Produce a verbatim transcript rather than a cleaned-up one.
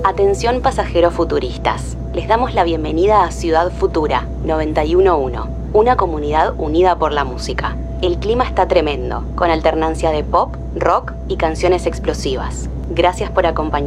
Atención pasajeros futuristas. Les damos la bienvenida a Ciudad Futura noventa y uno punto uno, una comunidad unida por la música. El clima está tremendo, con alternancia de pop, rock y canciones explosivas. Gracias por acompañarnos.